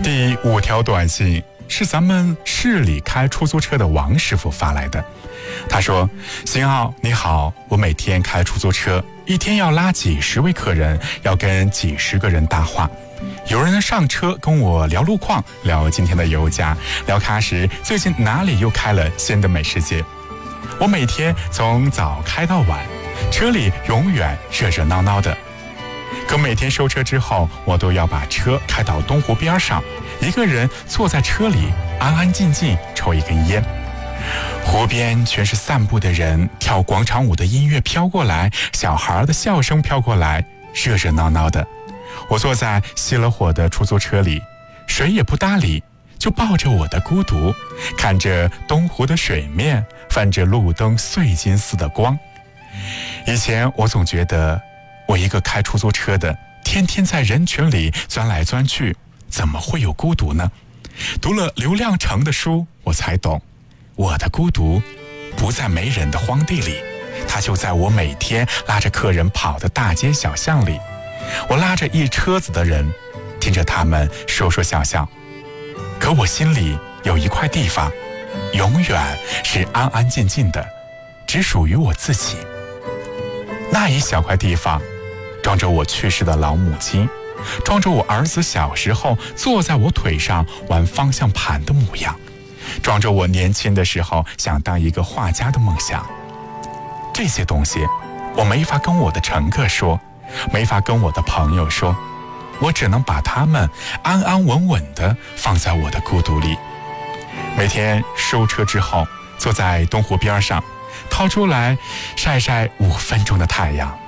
第5条短信是咱们市里开出租车的王师傅发来的。他说：邢奥你好，我每天开出租车，一天要拉几十位客人，要跟几十个人搭话。有人上车跟我聊路况，聊今天的油价，聊喀什最近哪里又开了新的美食街。我每天从早开到晚，车里永远热热闹闹的。可每天收车之后，我都要把车开到东湖边上，一个人坐在车里安安静静抽一根烟。湖边全是散步的人，跳广场舞的音乐飘过来，小孩的笑声飘过来，热热闹闹的。我坐在熄了火的出租车里，谁也不搭理，就抱着我的孤独，看着东湖的水面泛着路灯碎金似的光。以前我总觉得我一个开出租车的，天天在人群里钻来钻去，怎么会有孤独呢？读了刘亮程的书，我才懂，我的孤独不在没人的荒地里，它就在我每天拉着客人跑的大街小巷里。我拉着一车子的人，听着他们说说笑笑，可我心里有一块地方，永远是安安静静的，只属于我自己。那一小块地方，装着我去世的老母亲，装着我儿子小时候坐在我腿上玩方向盘的模样，装着我年轻的时候想当一个画家的梦想。这些东西我没法跟我的乘客说，没法跟我的朋友说，我只能把它们安安稳稳地放在我的孤独里。每天收车之后，坐在东湖边上，掏出来晒晒5分钟的太阳，